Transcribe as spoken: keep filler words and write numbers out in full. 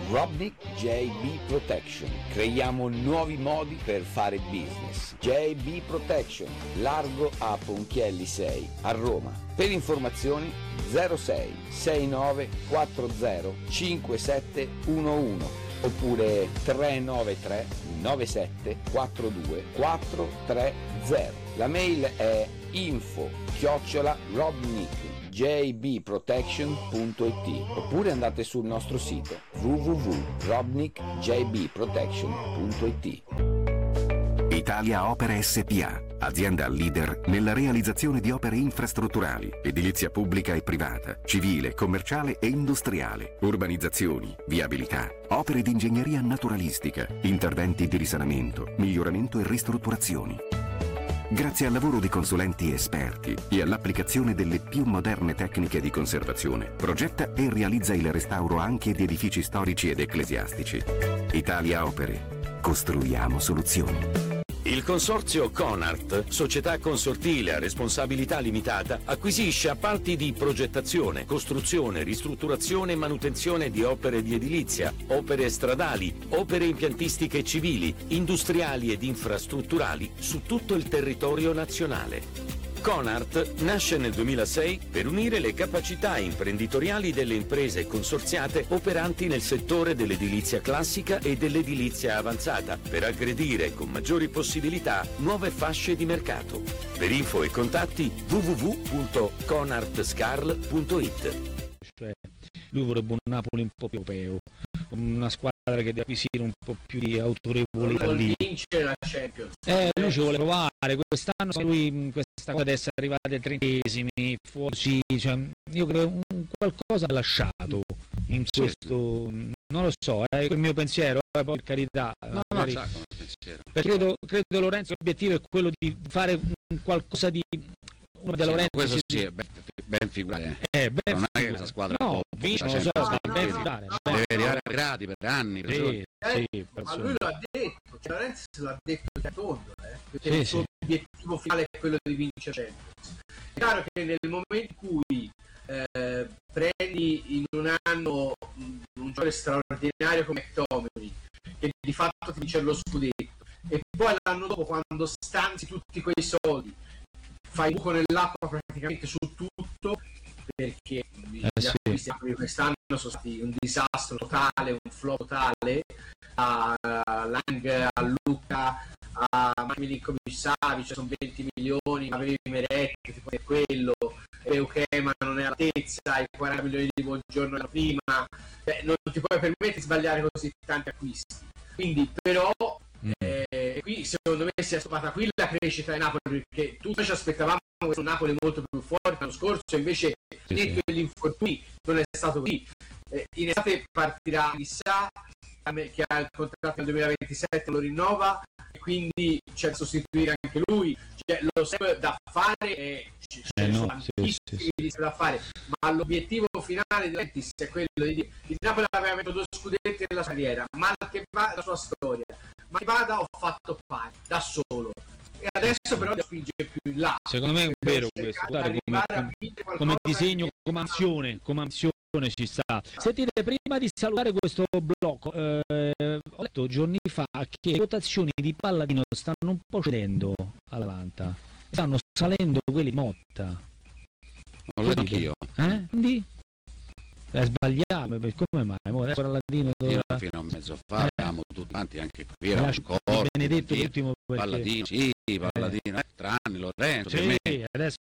Robnik J B Protection. Creiamo nuovi modi per fare business. J B Protection, largo a Ponchielli sei, a Roma. Per informazioni zero sei sei nove quattro zero cinque sette uno uno oppure tre nove tre nove sette quattro due quattro tre zero. La mail è info chiocciola robnik j b protection punto i t oppure andate sul nostro sito w w w punto robnik j b protection punto i t. Italia Opere S P A, azienda leader nella realizzazione di opere infrastrutturali, edilizia pubblica e privata, civile, commerciale e industriale, urbanizzazioni, viabilità, opere di ingegneria naturalistica, interventi di risanamento, miglioramento e ristrutturazioni. Grazie al lavoro di consulenti esperti e all'applicazione delle più moderne tecniche di conservazione, progetta e realizza il restauro anche di edifici storici ed ecclesiastici. Italia Opere. Costruiamo soluzioni. Il consorzio Conart, società consortile a responsabilità limitata, acquisisce appalti di progettazione, costruzione, ristrutturazione e manutenzione di opere di edilizia, opere stradali, opere impiantistiche civili, industriali ed infrastrutturali su tutto il territorio nazionale. Conart nasce nel duemilasei per unire le capacità imprenditoriali delle imprese consorziate operanti nel settore dell'edilizia classica e dell'edilizia avanzata, per aggredire con maggiori possibilità nuove fasce di mercato. Per info e contatti w w w punto conart scarl punto i t. Cioè, lui vorrebbe un Napoli un po' più europeo, una squadra che deve acquisire un po' più di autorevolezza lì. Vincere la Champions. Eh, lui ci vuole provare, quest'anno lui questa cosa di essere arrivati ai trentesimi, fuori, cioè, io credo un qualcosa ha lasciato in questo, non lo so, è eh, il mio pensiero, eh, poi per carità. No, magari, no, come pensiero. Credo, credo Lorenzo l'obiettivo è quello di fare un qualcosa di uno sì, da Lorenzo. Questo si... sì, è ben, ben figurato. Eh, ben non è che figurato. questa squadra no, vince, non lo so, ma ben figurare. Deve arrivare a gradi per anni. Per sì, eh, sì, ma lui l'ha detto, cioè Lorenzo l'ha detto a tondo, eh, perché sì, il suo sì. obiettivo finale è quello di vincere Champions. È chiaro che nel momento in cui eh, prendi in un anno un, un giocatore straordinario come McTominay, che di fatto ti vince lo scudetto, e poi l'anno dopo, quando stanzi tutti quei soldi, fai buco nell'acqua praticamente su tutto, perché gli eh, sì. acquisti di quest'anno sono stati un disastro totale, un flop totale, a Lang, a Luca, a Milinkovic Savic, sono venti milioni, avevi Meret, tipo è quello, Eukema non è all'altezza, i quaranta milioni di Buongiorno la prima, beh, non ti puoi permettere di sbagliare così tanti acquisti, quindi però eh, qui secondo me si è stoppata qui la crescita di Napoli, perché tutti ci aspettavamo un Napoli molto più forte l'anno scorso, invece sì, detto sì. gli infortuni non è stato così. Eh, in estate partirà Issa, che ha il contratto nel duemilaventisette, lo rinnova, e quindi c'è da sostituire anche lui, cioè, lo step da fare è, ci eh sono no, tantissimi sì, sì. da fare, ma l'obiettivo finale di Lentis è quello di dire il Napoli aveva avuto due scudetti nella sua carriera, ma che va la sua storia, ma che vada ho fatto pari da solo, e adesso però spinge più in là. Secondo me è vero questo, guarda, come, come disegno, come azione, come azione ci sta. Sentite, prima di salutare questo blocco, eh, ho letto giorni fa che le votazioni di Palladino stanno un po' cedendo all'Atalanta, stanno salendo quelli di Motta. Non lo so anch'io. Eh? Quindi è sbagliato, come mai? Mo adesso Palladino io fino a un mezzo fa eh. avevamo tutti quanti, anche qui era un Benedetto l'ultimo perché... Palladino, sì, Palladino, eh, Tranni, Lorenzo, sì, per me adesso